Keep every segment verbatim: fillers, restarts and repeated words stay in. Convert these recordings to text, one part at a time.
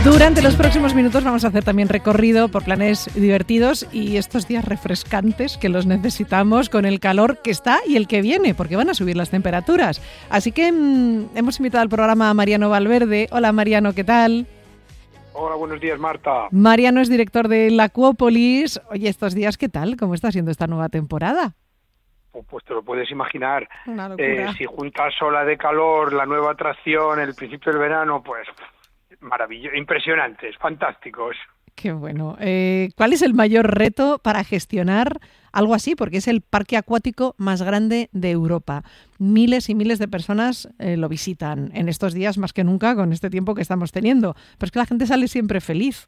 Durante los próximos minutos vamos a hacer también recorrido por planes divertidos y estos días refrescantes que los necesitamos con el calor que está y el que viene, porque van a subir las temperaturas. Así que mmm, hemos invitado al programa a Mariano Valverde. Hola Mariano, ¿qué tal? Hola, buenos días, Marta. Mariano es director de la Acuópolis. Oye, estos días, ¿qué tal? ¿Cómo está siendo esta nueva temporada? Pues te lo puedes imaginar. Una locura. Eh, si juntas ola de calor, la nueva atracción, el principio del verano, pues maravilloso, impresionantes, fantásticos. Qué bueno. Eh, ¿Cuál es el mayor reto para gestionar algo así? Porque es el parque acuático más grande de Europa. Miles y miles de personas eh, lo visitan en estos días más que nunca con este tiempo que estamos teniendo. Pero es que la gente sale siempre feliz.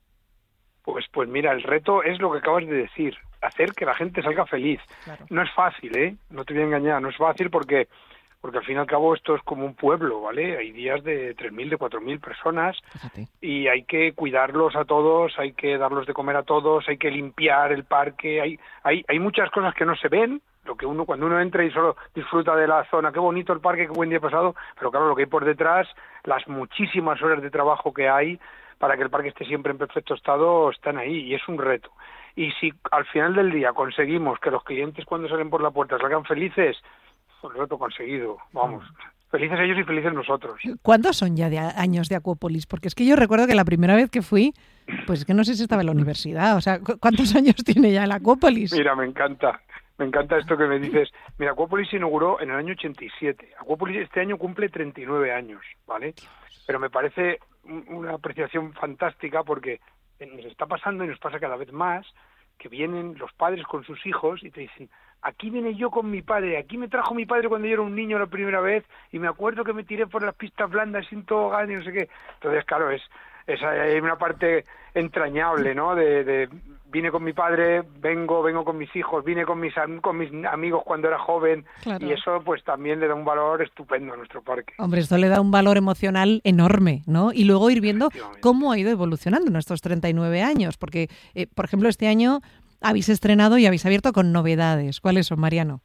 Pues, pues mira, el reto es lo que acabas de decir, hacer que la gente salga feliz. Claro. No es fácil, ¿eh? No te voy a engañar, no es fácil porque... porque al fin y al cabo esto es como un pueblo, ¿vale? Hay días de tres mil, de cuatro mil personas. Fíjate. Y hay que cuidarlos a todos, hay que darlos de comer a todos, hay que limpiar el parque, hay hay hay muchas cosas que no se ven, lo que uno cuando uno entra y solo disfruta de la zona, qué bonito el parque, qué buen día pasado, pero claro, lo que hay por detrás, las muchísimas horas de trabajo que hay para que el parque esté siempre en perfecto estado, están ahí y es un reto. Y si al final del día conseguimos que los clientes cuando salen por la puerta salgan felices, el reto conseguido, vamos, felices ellos y felices nosotros. ¿Cuántos son ya de años de Acuópolis? Porque es que yo recuerdo que la primera vez que fui, pues es que no sé si estaba en la universidad, o sea, ¿cuántos años tiene ya el Acuópolis? Mira, me encanta, me encanta esto que me dices. Mira, Acuópolis se inauguró en el año ochenta y siete, Acuópolis este año cumple treinta y nueve años, ¿vale? Pero me parece una apreciación fantástica porque nos está pasando y nos pasa cada vez más que vienen los padres con sus hijos y te dicen, aquí vine yo con mi padre, aquí me trajo mi padre cuando yo era un niño la primera vez y me acuerdo que me tiré por las pistas blandas sin tobogán y no sé qué. Entonces, claro, es, es hay una parte entrañable, ¿no? De, de vine con mi padre, vengo, vengo con mis hijos, vine con mis con mis amigos cuando era joven. Claro. Y eso pues también le da un valor estupendo a nuestro parque. Hombre, esto le da un valor emocional enorme, ¿no? Y luego ir viendo cómo ha ido evolucionando en estos treinta y nueve años, porque, eh, por ejemplo, este año habéis estrenado y habéis abierto con novedades. ¿Cuáles son, Mariano?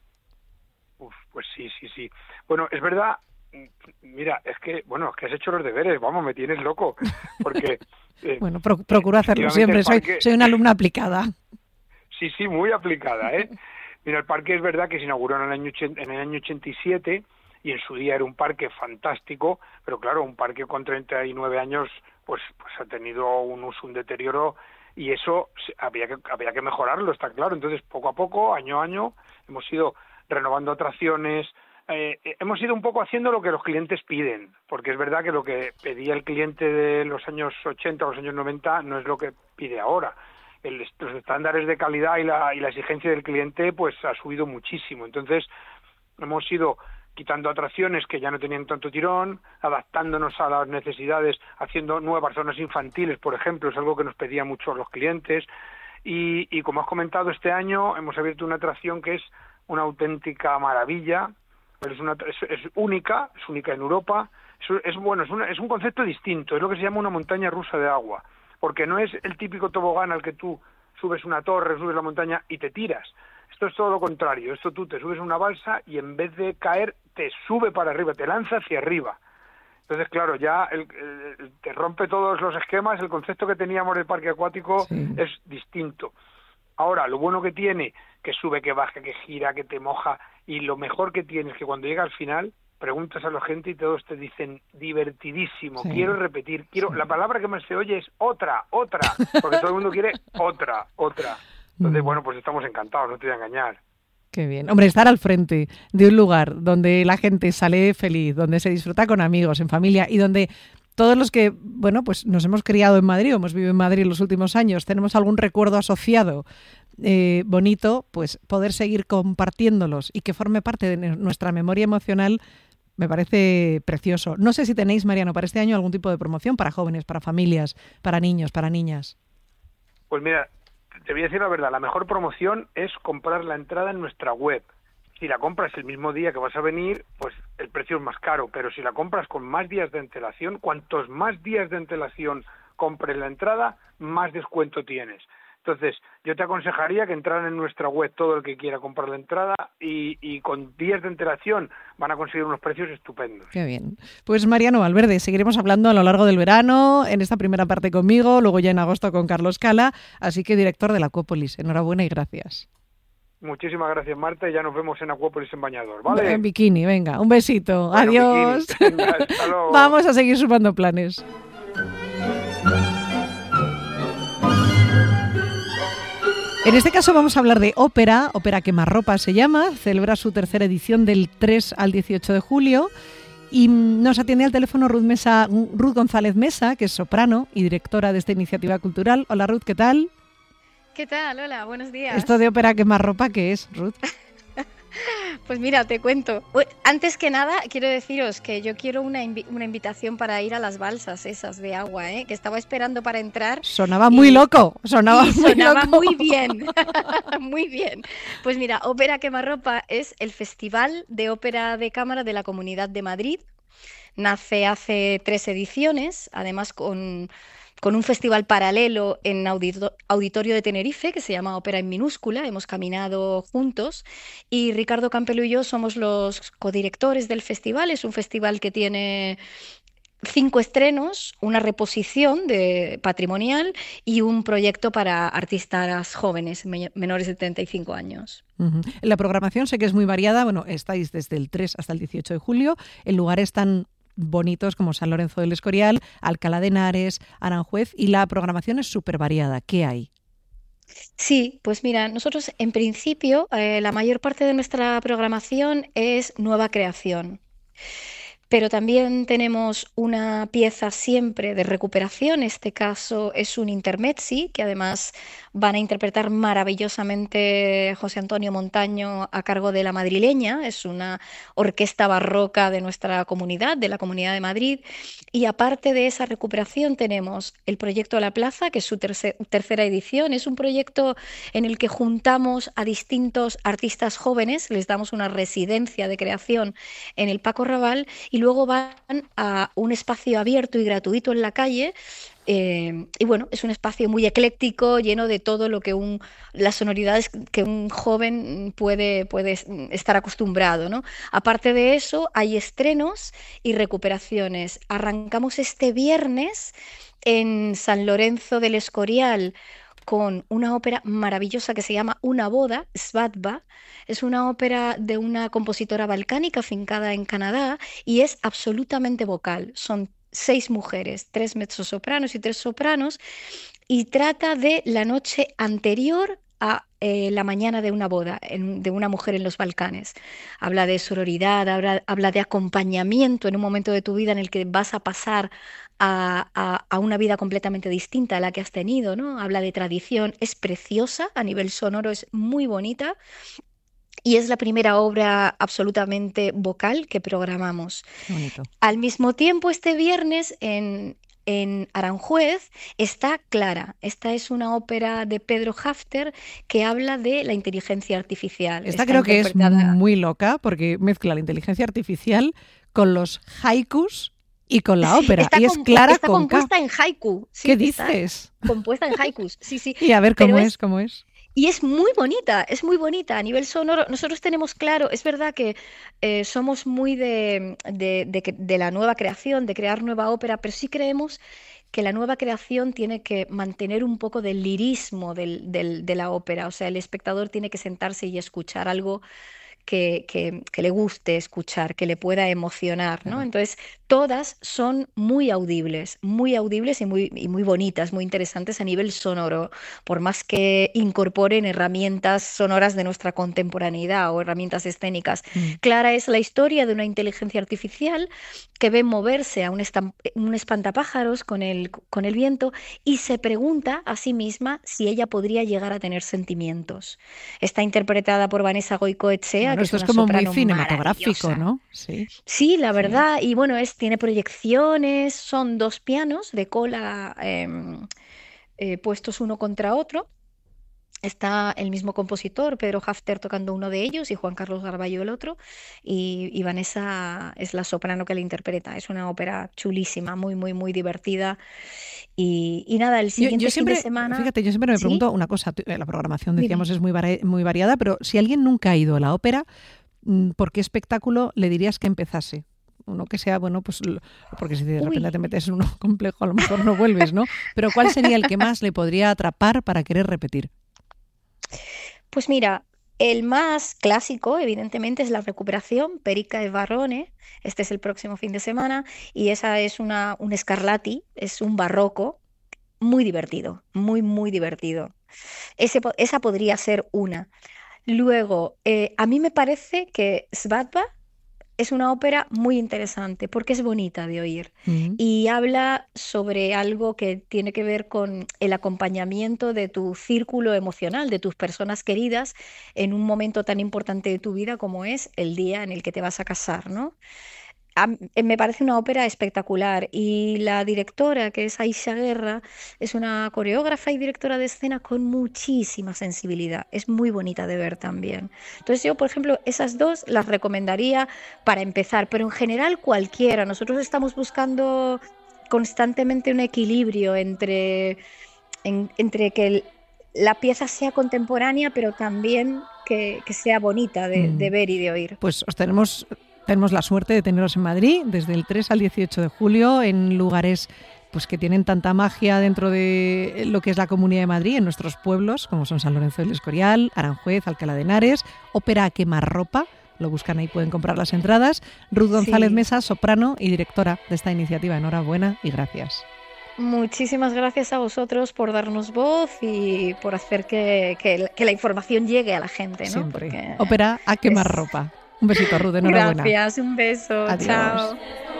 Uf, pues sí, sí, sí. Bueno, es verdad, mira, es que, bueno, es que has hecho los deberes, vamos, me tienes loco, porque... Eh, bueno, pro, procuro hacerlo siempre, soy, parque... soy una alumna aplicada. Sí, sí, muy aplicada, ¿eh? Mira, el parque es verdad que se inauguró en el año, en el año ochenta y siete y en su día era un parque fantástico, pero claro, un parque con treinta y nueve años pues, pues ha tenido un uso, un deterioro, y eso había que, había que mejorarlo, está claro. Entonces, poco a poco, año a año, hemos ido renovando atracciones, eh, hemos ido un poco haciendo lo que los clientes piden, porque es verdad que lo que pedía el cliente de los años ochenta o los años noventa no es lo que pide ahora. El, los estándares de calidad y la, y la exigencia del cliente pues ha subido muchísimo. Entonces, hemos ido quitando atracciones que ya no tenían tanto tirón, adaptándonos a las necesidades, haciendo nuevas zonas infantiles, por ejemplo, es algo que nos pedían mucho los clientes. Y, y como has comentado, este año hemos abierto una atracción que es una auténtica maravilla, pero es, una, es, es única, es única en Europa, es, es bueno, es, una, es un concepto distinto, es lo que se llama una montaña rusa de agua, porque no es el típico tobogán al que tú subes una torre, subes la montaña y te tiras. Esto es todo lo contrario, esto tú te subes a una balsa y en vez de caer te sube para arriba, te lanza hacia arriba. Entonces, claro, ya el, el, te rompe todos los esquemas, el concepto que teníamos del parque acuático sí. es distinto. Ahora, lo bueno que tiene, que sube, que baja, que gira, que te moja, y lo mejor que tiene es que cuando llega al final, preguntas a la gente y todos te dicen divertidísimo, sí. quiero repetir, quiero sí. la palabra que más se oye es otra, otra, porque todo el mundo quiere otra, otra. Entonces, bueno, pues estamos encantados, no te voy a engañar. Qué bien. Hombre, estar al frente de un lugar donde la gente sale feliz, donde se disfruta con amigos, en familia y donde todos los que, bueno, pues nos hemos criado en Madrid o hemos vivido en Madrid en los últimos años, tenemos algún recuerdo asociado eh, bonito, pues poder seguir compartiéndolos y que forme parte de nuestra memoria emocional me parece precioso. No sé si tenéis, Mariano, para este año algún tipo de promoción para jóvenes, para familias, para niños, para niñas. Pues mira, te voy a decir la verdad, la mejor promoción es comprar la entrada en nuestra web. Si la compras el mismo día que vas a venir, pues el precio es más caro, pero si la compras con más días de antelación, cuantos más días de antelación compres la entrada, más descuento tienes. Entonces, yo te aconsejaría que entraran en nuestra web todo el que quiera comprar la entrada y, y con días de antelación van a conseguir unos precios estupendos. Qué bien. Pues Mariano Valverde, seguiremos hablando a lo largo del verano, en esta primera parte conmigo, luego ya en agosto con Carlos Cala, así que director de la Acuópolis. Enhorabuena y gracias. Muchísimas gracias, Marta, y ya nos vemos en Acuópolis en bañador, ¿vale? En bikini, venga, un besito. Bueno, adiós. Venga, hasta luego. Vamos a seguir sumando planes. En este caso vamos a hablar de ópera, Ópera Quemarropa se llama, celebra su tercera edición del tres al dieciocho de julio y nos atiende al teléfono Ruth, Mesa, Ruth González Mesa, que es soprano y directora de esta iniciativa cultural. Hola Ruth, ¿qué tal? ¿Qué tal? Hola, buenos días. ¿Esto de Ópera Quemarropa qué es, Ruth? Pues mira, te cuento. Antes que nada, quiero deciros que yo quiero una, invi- una invitación para ir a las balsas esas de agua, ¿eh? Que estaba esperando para entrar. Sonaba y, muy loco, sonaba, y muy, sonaba loco. muy bien, muy bien. Pues mira, Ópera Quemarropa es el festival de ópera de cámara de la Comunidad de Madrid. Nace hace tres ediciones, además con... con un festival paralelo en Audito- Auditorio de Tenerife que se llama Ópera en Minúscula. Hemos caminado juntos y Ricardo Campelo y yo somos los codirectores del festival. Es un festival que tiene cinco estrenos, una reposición de patrimonial y un proyecto para artistas jóvenes, me- menores de treinta y cinco años. Uh-huh. La programación sé que es muy variada. Bueno, estáis desde el tres hasta el dieciocho de julio en lugares tan bonitos como San Lorenzo del Escorial, Alcalá de Henares, Aranjuez, y la programación es súper variada. ¿Qué hay? Sí, pues mira, nosotros en principio eh, la mayor parte de nuestra programación es nueva creación. Pero también tenemos una pieza siempre de recuperación. Este caso es un intermezzi que además van a interpretar maravillosamente José Antonio Montaño a cargo de La Madrileña. Es una orquesta barroca de nuestra comunidad, de la Comunidad de Madrid. Y aparte de esa recuperación tenemos el proyecto La Plaza, que es su terce- tercera edición. Es un proyecto en el que juntamos a distintos artistas jóvenes, les damos una residencia de creación en el Paco Raval y luego van a un espacio abierto y gratuito en la calle. Eh, y bueno, es un espacio muy ecléctico, lleno de todo lo que un, las sonoridades que un joven puede, puede estar acostumbrado, ¿no? Aparte de eso, hay estrenos y recuperaciones. Arrancamos este viernes en San Lorenzo del Escorial con una ópera maravillosa que se llama Una boda, Svadba. Es una ópera de una compositora balcánica afincada en Canadá y es absolutamente vocal. Son seis mujeres, tres mezzosopranos y tres sopranos, y trata de la noche anterior a eh, la mañana de una boda en, de una mujer en los Balcanes. Habla de sororidad, habla, habla de acompañamiento en un momento de tu vida en el que vas a pasar a, a, a una vida completamente distinta a la que has tenido, ¿no? Habla de tradición, es preciosa, a nivel sonoro es muy bonita. Y es la primera obra absolutamente vocal que programamos. Qué bonito. Al mismo tiempo, este viernes en, en Aranjuez está Clara. Esta es una ópera de Pedro Hafter que habla de la inteligencia artificial. Esta Está creo que es interpretada- muy loca porque mezcla la inteligencia artificial con los haikus y con la ópera. Está, y es compu- Clara está con K. compuesta en haiku. Sí, ¿Qué está dices? compuesta en haikus. Sí, sí. Y a ver Pero cómo es es, cómo es. Y es muy bonita, es muy bonita a nivel sonoro. Nosotros tenemos claro, es verdad que eh, somos muy de, de- de que- de la nueva creación, de crear nueva ópera, pero sí creemos que la nueva creación tiene que mantener un poco del lirismo del- del- de la ópera. O sea, el espectador tiene que sentarse y escuchar algo que, que- que le guste escuchar, que le pueda emocionar, ¿no? Claro. Entonces, todas son muy audibles, muy audibles y muy, y muy bonitas, muy interesantes a nivel sonoro, por más que incorporen herramientas sonoras de nuestra contemporaneidad o herramientas escénicas. Mm. Clara es la historia de una inteligencia artificial que ve moverse a un, estam- un espantapájaros con el, con el viento y se pregunta a sí misma si ella podría llegar a tener sentimientos. Está interpretada por Vanessa Goicoechea, Bueno, que es esto es una como muy soprano cinematográfico, maravillosa. ¿no? Sí. Sí, la Sí. verdad, y bueno, es, tiene proyecciones, son dos pianos de cola em, eh, puestos uno contra otro. Está el mismo compositor, Pedro Hafter, tocando uno de ellos y Juan Carlos Garballo el otro, y, y Vanessa es la soprano que la interpreta. Es una ópera chulísima, muy, muy, muy divertida. Y, y nada, el siguiente yo, yo siempre, fin de semana... Fíjate, yo siempre me ¿Sí? pregunto una cosa. La programación, decíamos, Dime. es muy, vari- muy variada, pero si alguien nunca ha ido a la ópera, ¿por qué espectáculo le dirías que empezase? Uno que sea, bueno, pues porque si de repente Uy. te metes en uno complejo, a lo mejor no vuelves, ¿no? Pero ¿cuál sería el que más le podría atrapar para querer repetir? Pues mira, el más clásico, evidentemente, es la recuperación, Perica e Varrone. Este es el próximo fin de semana y esa es una, un Scarlatti, es un barroco muy divertido, muy, muy divertido. Ese, po- esa podría ser una. Luego, eh, a mí me parece que Svadba es una ópera muy interesante porque es bonita de oír Mm. y habla sobre algo que tiene que ver con el acompañamiento de tu círculo emocional, de tus personas queridas en un momento tan importante de tu vida como es el día en el que te vas a casar, ¿no? A m- eh, me parece una ópera espectacular y la directora, que es Aisha Guerra, es una coreógrafa y directora de escena con muchísima sensibilidad. Es muy bonita de ver también. Entonces yo, por ejemplo, esas dos las recomendaría para empezar, pero en general cualquiera. Nosotros estamos buscando constantemente un equilibrio entre, en- entre que el- la pieza sea contemporánea, pero también que, que sea bonita de, de Mm. ver y de oír. Pues os tenemos, tenemos la suerte de teneros en Madrid desde el tres al dieciocho de julio en lugares pues que tienen tanta magia dentro de lo que es la Comunidad de Madrid, en nuestros pueblos, como son San Lorenzo del Escorial, Aranjuez, Alcalá de Henares, Ópera a Quemarropa, lo buscan ahí, pueden comprar las entradas. Ruth González Sí. Mesa, soprano y directora de esta iniciativa. Enhorabuena y gracias. Muchísimas gracias a vosotros por darnos voz y por hacer que, que- que la información llegue a la gente, ¿no? Siempre. Porque Ópera a es- Quemarropa. Un besito, Ruth, enhorabuena. Gracias, un beso, Adiós. chao.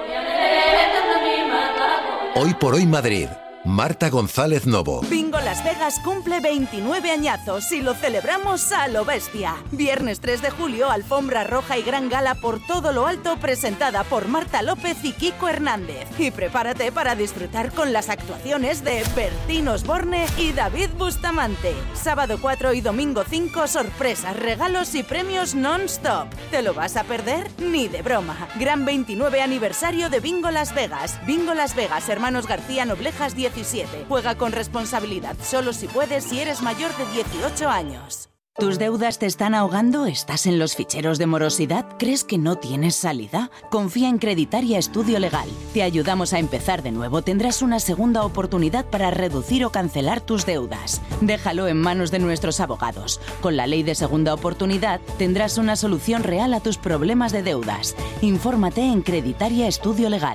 Hoy por hoy Madrid. Marta González Novo. Bingo Las Vegas cumple veintinueve añazos y lo celebramos a lo bestia. Viernes tres de julio, alfombra roja y gran gala por todo lo alto presentada por Marta López y Kiko Hernández. Y prepárate para disfrutar con las actuaciones de Bertín Osborne y David Bustamante. Sábado cuatro y domingo cinco, sorpresas, regalos y premios non-stop. ¿Te lo vas a perder? Ni de broma. Gran veintinueve aniversario de Bingo Las Vegas. Bingo Las Vegas, Hermanos García Noblejas diecisiete. Juega con responsabilidad, solo si puedes si eres mayor de dieciocho años. ¿Tus deudas te están ahogando? ¿Estás en los ficheros de morosidad? ¿Crees que no tienes salida? Confía en Creditaria Estudio Legal. Te ayudamos a empezar de nuevo. Tendrás una segunda oportunidad para reducir o cancelar tus deudas. Déjalo en manos de nuestros abogados. Con la ley de segunda oportunidad tendrás una solución real a tus problemas de deudas. Infórmate en Creditaria Estudio Legal.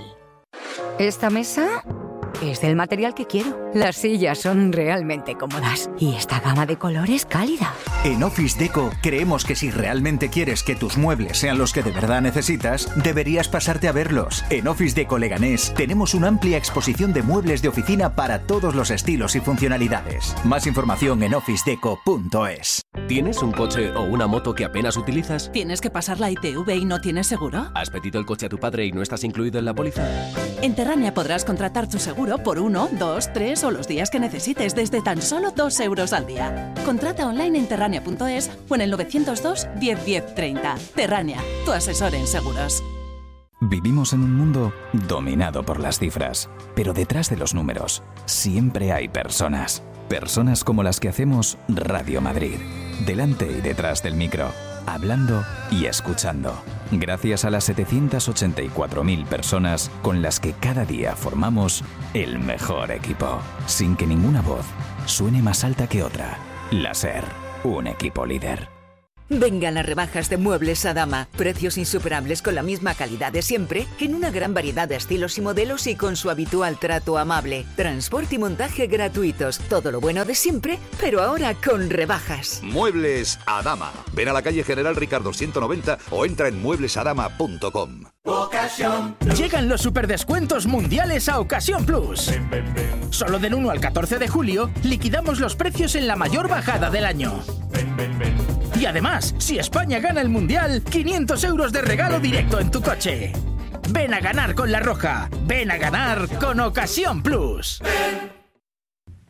Esta mesa es del material que quiero. Las sillas son realmente cómodas y esta gama de colores cálida. En Office Deco creemos que si realmente quieres que tus muebles sean los que de verdad necesitas, deberías pasarte a verlos. En Office Deco Leganés tenemos una amplia exposición de muebles de oficina para todos los estilos y funcionalidades. Más información en office deco punto es. ¿Tienes un coche o una moto que apenas utilizas? ¿Tienes que pasar la I T V y no tienes seguro? ¿Has pedido el coche a tu padre y no estás incluido en la póliza? En Terrania podrás contratar tu seguro por uno, dos, tres o los días que necesites desde tan solo dos euros al día. Contrata online en terrania punto es o en el novecientos dos, diez, diez, treinta. Terrania, tu asesor en seguros. Vivimos en un mundo dominado por las cifras, pero detrás de los números siempre hay personas. Personas como las que hacemos Radio Madrid, delante y detrás del micro, hablando y escuchando. Gracias a las setecientas ochenta y cuatro mil personas con las que cada día formamos el mejor equipo, sin que ninguna voz suene más alta que otra. La SER, un equipo líder. Vengan las rebajas de Muebles Adama. Precios insuperables con la misma calidad de siempre, en una gran variedad de estilos y modelos y con su habitual trato amable. Transporte y montaje gratuitos. Todo lo bueno de siempre, pero ahora con rebajas. Muebles Adama. Ven a la calle General Ricardo ciento noventa o entra en muebles adama punto com. Ocasión. Llegan los superdescuentos mundiales a Ocasión Plus. Ven, ven, ven. Solo del uno al catorce de julio liquidamos los precios en la mayor bajada del año. Ven, ven, ven. Y además, si España gana el Mundial, quinientos euros de regalo directo en tu coche. Ven a ganar con La Roja. Ven a ganar con Ocasión Plus.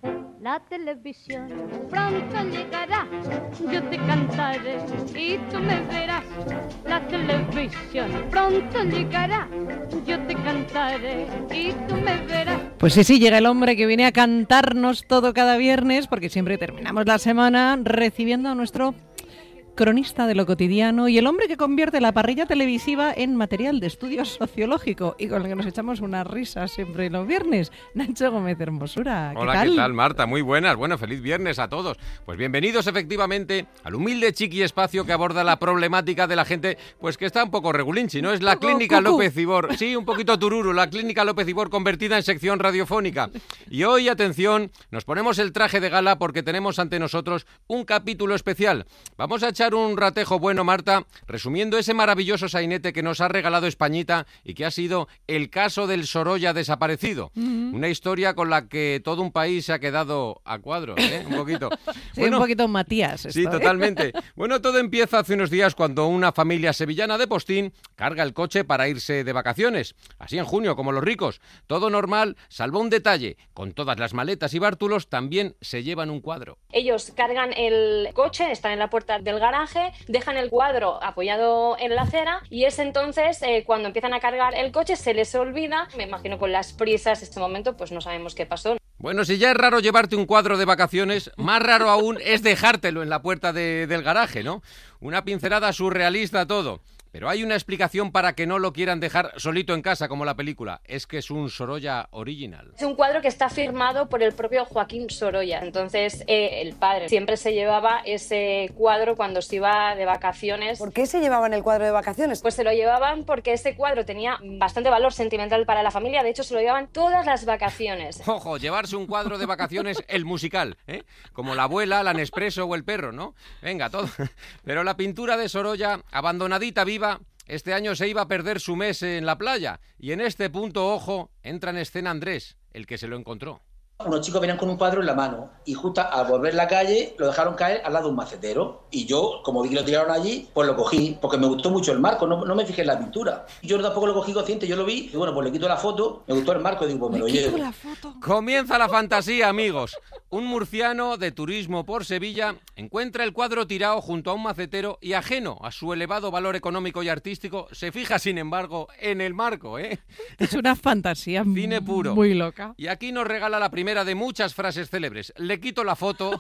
La televisión pronto llegará, yo te cantaré y tú me verás. La televisión pronto llegará, yo te cantaré y tú me verás. Pues sí, sí, llega el hombre que viene a cantarnos todo cada viernes, porque siempre terminamos la semana recibiendo a nuestro cronista de lo cotidiano y el hombre que convierte la parrilla televisiva en material de estudio sociológico y con el que nos echamos unas risas siempre los viernes. Nacho Gómez Hermosura, ¿qué Hola, tal? ¿qué tal, Marta? Muy buenas. Bueno, feliz viernes a todos. Pues bienvenidos efectivamente al humilde chiqui espacio que aborda la problemática de la gente pues que está un poco regulinchi, ¿no? Es la Clínica cucú. López Ibor. Sí, un poquito tururu, la Clínica López Ibor convertida en sección radiofónica. Y hoy, atención, nos ponemos el traje de gala porque tenemos ante nosotros un capítulo especial. Vamos a echar un ratejo bueno, Marta, resumiendo ese maravilloso sainete que nos ha regalado Españita y que ha sido el caso del Sorolla desaparecido. Uh-huh. Una historia con la que todo un país se ha quedado a cuadros, ¿eh? Un poquito. Sí, bueno, un poquito Matías. Esto, sí, ¿eh? totalmente. Bueno, todo empieza hace unos días cuando una familia sevillana de Postín carga el coche para irse de vacaciones. Así en junio, como los ricos. Todo normal, salvo un detalle. Con todas las maletas y bártulos también se llevan un cuadro. Ellos cargan el coche, están en la puerta del garaje, dejan el cuadro apoyado en la acera y es entonces eh, cuando empiezan a cargar el coche se les olvida. Me imagino con las prisas este momento pues no sabemos qué pasó. Bueno, si ya es raro llevarte un cuadro de vacaciones, más raro aún es dejártelo en la puerta de, del garaje, ¿no? Una pincelada surrealista todo. Pero hay una explicación para que no lo quieran dejar solito en casa, como la película. Es que es un Sorolla original. Es un cuadro que está firmado por el propio Joaquín Sorolla. Entonces, eh, el padre siempre se llevaba ese cuadro cuando se iba de vacaciones. ¿Por qué se llevaban el cuadro de vacaciones? Pues se lo llevaban porque ese cuadro tenía bastante valor sentimental para la familia. De hecho, se lo llevaban todas las vacaciones. Ojo, llevarse un cuadro de vacaciones, el musical, ¿eh? Como la abuela, la Nespresso o el perro, ¿no? Venga, todo. Pero la pintura de Sorolla, abandonadita viva, este año se iba a perder su mes en la playa y en este punto, ojo, entra en escena Andrés, el que se lo encontró. Unos chicos venían con un cuadro en la mano y justo al volver la calle lo dejaron caer al lado de un macetero y yo, como vi que lo tiraron allí, pues lo cogí porque me gustó mucho el marco, no, no me fijé en la pintura. Yo tampoco lo cogí consciente, yo lo vi y bueno, pues le quito la foto, me gustó el marco y digo, pues me lo llevo. La foto. Comienza la fantasía, amigos. Un murciano de turismo por Sevilla encuentra el cuadro tirado junto a un macetero y ajeno a su elevado valor económico y artístico, se fija, sin embargo, en el marco, ¿eh? Es una fantasía Cine puro. Muy loca. Y aquí nos regala la primera de muchas frases célebres. Le quito la foto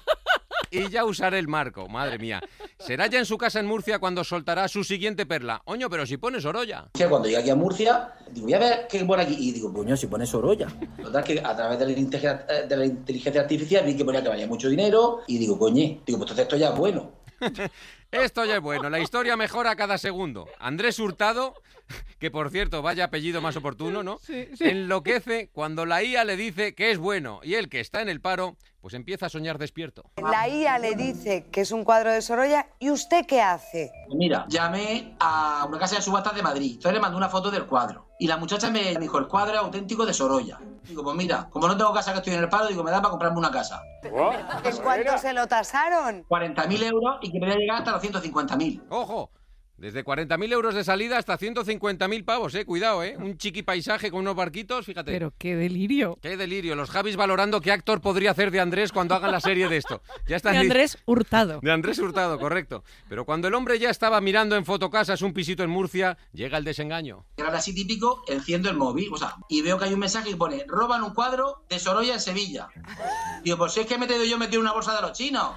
y ya usaré el marco. Madre mía. Será ya en su casa en Murcia cuando soltará su siguiente perla. Oño, pero si pone Sorolla. Cuando llegué aquí a Murcia, digo, voy a ver qué pone aquí. Y digo, coño, si pone Sorolla. Total, que a través de la, inteligencia, de la inteligencia artificial vi que ponía que valía mucho dinero. Y digo, coño, digo, pues entonces esto ya es bueno. Esto ya es bueno, la historia mejora cada segundo. Andrés Hurtado, que por cierto, vaya apellido más oportuno, ¿no? Sí, sí. Enloquece cuando la I A le dice que es bueno y él, que está en el paro, pues empieza a soñar despierto. La I A le dice que es un cuadro de Sorolla, ¿y usted qué hace? Mira, llamé a una casa de subastas de Madrid, entonces le mandé una foto del cuadro y la muchacha me dijo, el cuadro es auténtico de Sorolla. Digo, pues mira, como no tengo casa que estoy en el paro, digo, me da para comprarme una casa. ¿En cuánto se lo tasaron? cuarenta mil euros y que me voy a llegar hasta los ciento cincuenta mil. ¡Ojo! Desde cuarenta mil euros de salida hasta ciento cincuenta mil pavos, eh. Cuidado, eh. Un chiqui paisaje con unos barquitos, fíjate. Pero qué delirio. Qué delirio. Los Javis valorando qué actor podría hacer de Andrés cuando hagan la serie de esto. Ya está. De Andrés Hurtado. De Andrés Hurtado, correcto. Pero cuando el hombre ya estaba mirando en Fotocasas un pisito en Murcia, llega el desengaño. Era así típico, enciendo el móvil, o sea, y veo que hay un mensaje que pone, roban un cuadro de Sorolla en Sevilla. Digo, pues si es que he metido yo metido en una bolsa de los chinos.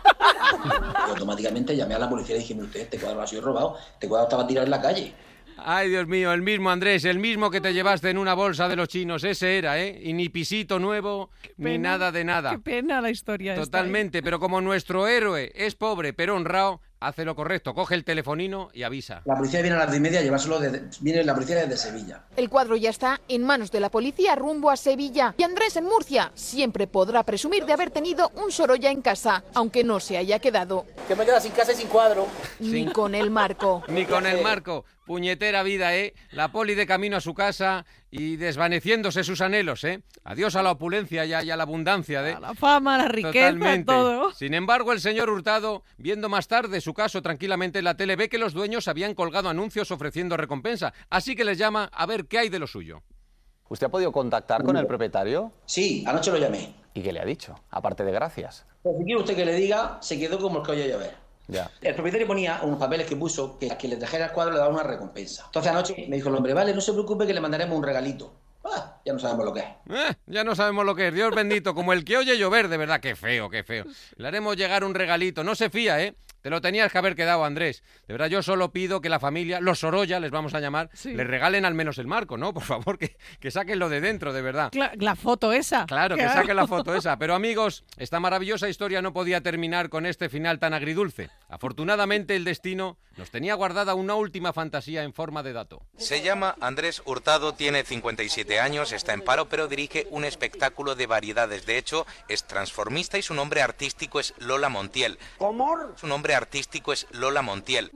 Y automáticamente llamé a la policía y dije, usted, este cuadro ha sido robado, este cuadro estaba tirado en la calle. Ay, Dios mío, el mismo Andrés, el mismo que te llevaste en una bolsa de los chinos, ese era, ¿eh? Y ni pisito nuevo, ni nada de nada. Qué pena la historia. Totalmente, esta, ¿eh? Pero como nuestro héroe es pobre pero honrado, hace lo correcto, coge el telefonino y avisa. La policía viene a las diez y media a llevárselo, de, viene la policía desde Sevilla. El cuadro ya está en manos de la policía rumbo a Sevilla. Y Andrés en Murcia siempre podrá presumir de haber tenido un Sorolla en casa, aunque no se haya quedado. Que me queda sin casa y sin cuadro. Ni Sin... con el marco. Ni con el marco. Puñetera vida, ¿eh? La poli de camino a su casa y desvaneciéndose sus anhelos, ¿eh? Adiós a la opulencia y a, y a la abundancia, ¿eh? A la fama, a la riqueza, Totalmente. todo. Sin embargo, el señor Hurtado, viendo más tarde su caso tranquilamente en la tele, ve que los dueños habían colgado anuncios ofreciendo recompensa, así que les llama a ver qué hay de lo suyo. ¿Usted ha podido contactar con el propietario? Sí, anoche lo llamé. ¿Y qué le ha dicho? Aparte de gracias. Pues si quiere usted que le diga, se quedó como el que oye llover. Ya. El propietario ponía unos papeles que puso que a quien le trajera el cuadro le daba una recompensa. Entonces anoche me dijo el hombre, vale, no se preocupe que le mandaremos un regalito. Ah, ya no sabemos lo que es. Eh, ya no sabemos lo que es, Dios bendito, como el que oye llover, de verdad, qué feo, qué feo. Le haremos llegar un regalito, no se fía, ¿eh? Te lo tenías que haber quedado, Andrés. De verdad, yo solo pido que la familia, los Sorolla, les vamos a llamar, sí. le regalen al menos el marco, ¿no? Por favor, que, que saquen lo de dentro, de verdad. La, la foto esa. Claro, que saquen la foto esa. Pero amigos, esta maravillosa historia no podía terminar con este final tan agridulce. Afortunadamente, el destino nos tenía guardada una última fantasía en forma de dato. Se llama Andrés Hurtado, tiene cincuenta y siete años, está en paro, pero dirige un espectáculo de variedades. De hecho, es transformista y su nombre artístico es Lola Montiel. ¿Cómo? Su nombre artístico es Lola Montiel.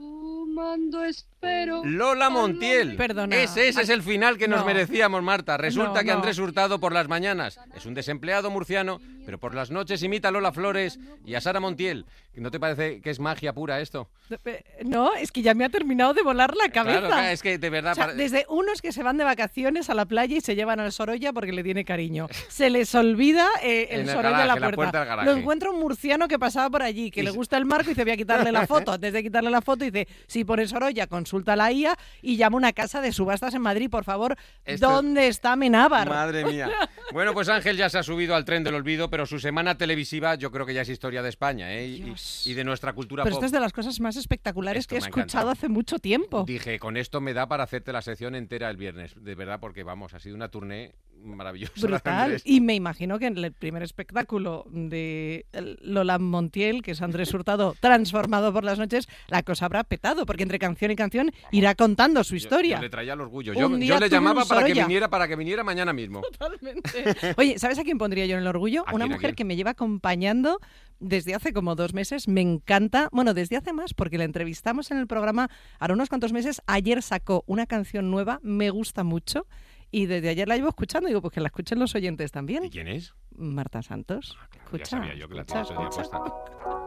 Lola Montiel. Perdona. Ese, ese es el final que nos no. merecíamos, Marta. Resulta no, que no. Andrés Hurtado por las mañanas es un desempleado murciano, pero por las noches imita a Lola Flores y a Sara Montiel. ¿No te parece que es magia pura esto? No, es que ya me ha terminado de volar la cabeza. Claro, es que de verdad... O sea, desde unos que se van de vacaciones a la playa y se llevan al Sorolla porque le tiene cariño. Se les olvida eh, el, el Sorolla garaje, a la la puerta. puerta del garaje. Lo encuentra un murciano que pasaba por allí, que y le se... gusta el marco y dice, voy a quitarle la foto. Antes de quitarle la foto dice, si pone Sorolla, consulta a la I A y llama a una casa de subastas en Madrid, por favor. Esto... ¿Dónde está Amenábar? Madre mía. Bueno, pues Ángel ya se ha subido al tren del olvido, pero su semana televisiva yo creo que ya es historia de España, ¿eh? Y, y de nuestra cultura pero pop. Pero esto es de las cosas más espectaculares esto que he escuchado hace mucho tiempo. Dije, con esto me da para hacerte la sección entera el viernes, de verdad, porque vamos, ha sido una tournée maravillosa. Brutal. Y me imagino que en el primer espectáculo de Lola Montiel, que es Andrés Hurtado transformado por las noches, la cosa habrá petado, porque entre canción y canción irá contando su historia. Yo, yo le traía el orgullo. Yo, yo le llamaba para que viniera, para que viniera mañana mismo. Totalmente. Oye, ¿sabes a quién pondría yo en el orgullo? Una mujer que me lleva acompañando desde hace como dos meses. Me encanta. Bueno, desde hace más, porque la entrevistamos en el programa ahora unos cuantos meses. Ayer sacó una canción nueva, me gusta mucho. Y desde ayer la llevo escuchando, digo, pues que la escuchen los oyentes también. ¿Y quién es? Marta Santos. Ah, claro, escucha, ya sabía yo que la escucha, tenía puesta.